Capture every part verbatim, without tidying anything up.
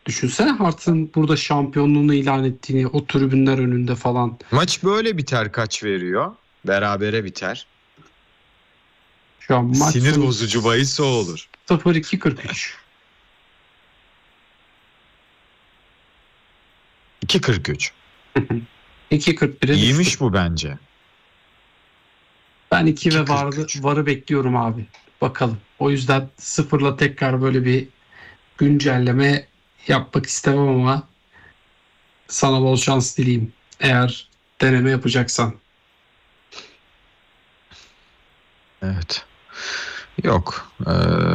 Düşünsene Hart'ın burada şampiyonluğunu ilan ettiğini o tribünler önünde falan. Maç böyle biter, kaç veriyor? Berabere biter. Şu an maç Sinir sonu bozucu bahis o olur. sıfır iki kırk üç. iki kırk üç. iki kırk bire İyiymiş düştü. bu bence. Ben iki ve iki kırk vardı, üç. varı bekliyorum abi. Bakalım. O yüzden sıfırla tekrar böyle bir güncelleme yapmak istemem ama sana bol şans dileyim. Eğer deneme yapacaksan. Evet. Yok. Ee,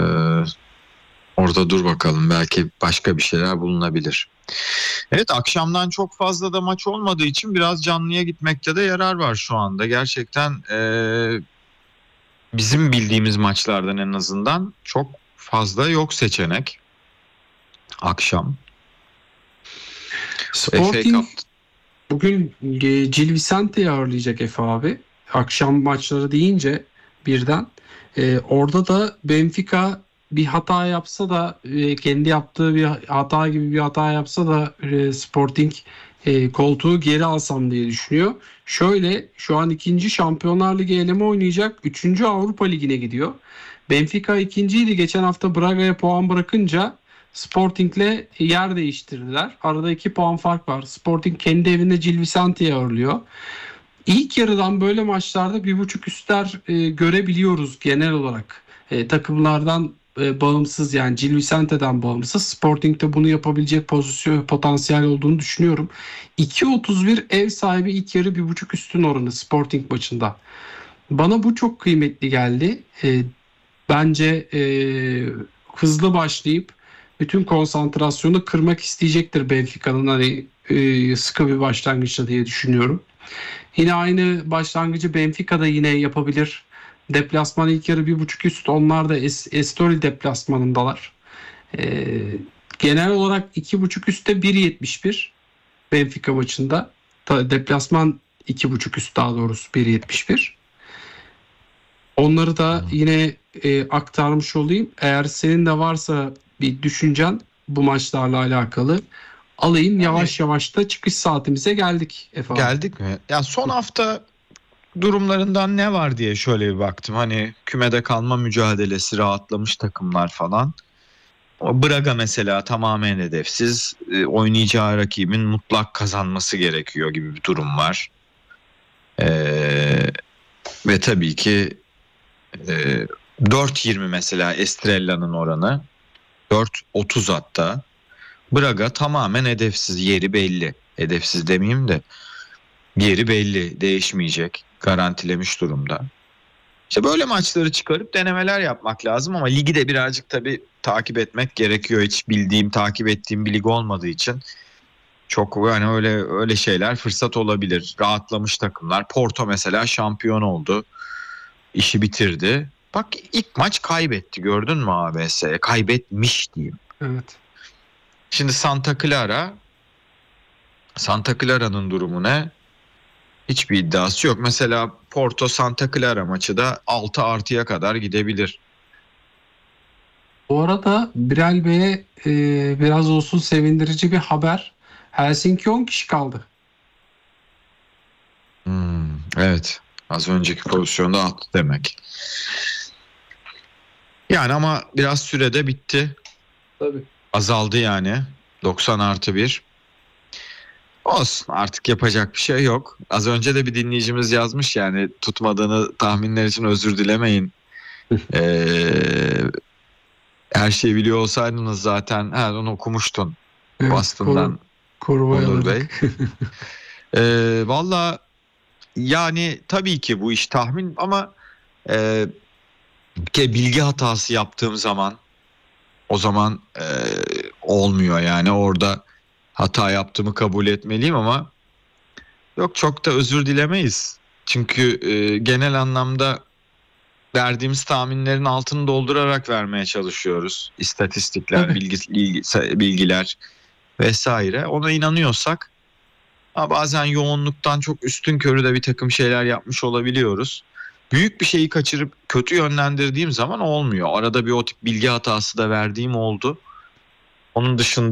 orada dur bakalım. Belki başka bir şeyler bulunabilir. Evet, akşamdan çok fazla da maç olmadığı için biraz canlıya gitmekte de yarar var şu anda. Gerçekten ee, bizim bildiğimiz maçlardan en azından çok fazla yok seçenek. Akşam. F A Sporting Cup. bugün e, Gil Vicente'yi ağırlayacak Efe abi. Akşam maçları deyince birden. E, orada da Benfica bir hata yapsa da e, kendi yaptığı bir hata gibi bir hata yapsa da e, Sporting e, koltuğu geri alsam diye düşünüyor. Şöyle şu an ikinci Şampiyonlar Ligi eleme oynayacak. Üçüncü Avrupa Ligi'ne gidiyor. Benfica ikinciydi. Geçen hafta Braga'ya puan bırakınca Sporting'le yer değiştirdiler. Arada iki puan fark var. Sporting kendi evinde Gil Vicente'yi ağırlıyor. İlk yarıdan böyle maçlarda bir buçuk üstler e, görebiliyoruz genel olarak. E, takımlardan e, bağımsız, yani Gil Vicente'den bağımsız. Sporting'de bunu yapabilecek pozisyon potansiyel olduğunu düşünüyorum. iki otuz bir ev sahibi ilk yarı bir buçuk üstün oranı Sporting maçında. Bana bu çok kıymetli geldi. E, bence e, hızlı başlayıp bütün konsantrasyonu kırmak isteyecektir Benfica'nın, hani e, sıkı bir başlangıçta diye düşünüyorum. Yine aynı başlangıcı Benfica'da yine yapabilir. Deplasman ilk yarı bir buçuk üst. Onlar da Es- Estoril deplasmanındalar. E, genel olarak iki buçuk üstte bir yetmiş bir Benfica maçında. Ta- Deplasman iki buçuk üst, daha doğrusu bir yetmiş bir. Onları da yine e, aktarmış olayım. Eğer senin de varsa bir düşüncen bu maçlarla alakalı alayım. Yani Yavaş yavaş da çıkış saatimize geldik Efe abi. geldik mi? Ya son hafta durumlarından ne var diye şöyle bir baktım. Hani kümede kalma mücadelesi, rahatlamış takımlar falan. O Braga mesela tamamen hedefsiz. E, oynayacağı rakibin mutlak kazanması gerekiyor gibi bir durum var. Ee, ve tabii ki e, dört yirmi mesela Estrella'nın oranı. dört otuz hatta. Braga tamamen hedefsiz, yeri belli. Hedefsiz demeyeyim de yeri belli, değişmeyecek, garantilemiş durumda. İşte böyle maçları çıkarıp denemeler yapmak lazım ama ligi de birazcık tabii takip etmek gerekiyor. Hiç bildiğim, takip ettiğim bir lig olmadığı için çok yani öyle öyle şeyler fırsat olabilir. Rahatlamış takımlar. Porto mesela şampiyon oldu. İşi bitirdi. Bak ilk maç kaybetti, gördün mü A B S? Kaybetmiş diyeyim. Evet. Şimdi Santa Clara Santa Clara'nın durumu ne? Hiçbir iddiası yok. Mesela Porto Santa Clara maçı da altı artıya kadar gidebilir. Bu arada Birel Bey'e e, biraz olsun sevindirici bir haber. Helsinki on kişi kaldı. Hmm, evet. Az önceki pozisyonda attı demek. Yani ama biraz sürede bitti. Tabii. Azaldı yani. doksan artı bir. Olsun, artık yapacak bir şey yok. Az önce de bir dinleyicimiz yazmış, yani tutmadığını tahminler için özür dilemeyin. Ee, her şeyi biliyor olsaydınız zaten, ha, onu okumuştun. Evet, Boston'dan koru, korumaya Onur Bey. alırdık. Ee, Valla yani tabii ki bu iş tahmin ama e, ke- bilgi hatası yaptığım zaman o zaman e, olmuyor yani, orada hata yaptığımı kabul etmeliyim ama yok, çok da özür dilemeyiz. Çünkü e, genel anlamda verdiğimiz tahminlerin altını doldurarak vermeye çalışıyoruz. İstatistikler, Tabii. bilgi, bilgi- bilgiler vesaire. Ona inanıyorsak, ama bazen yoğunluktan çok üstünkörü de bir takım şeyler yapmış olabiliyoruz. Büyük bir şeyi kaçırıp kötü yönlendirdiğim zaman olmuyor. Arada bir o tip bilgi hatası da verdiğim oldu. Onun dışında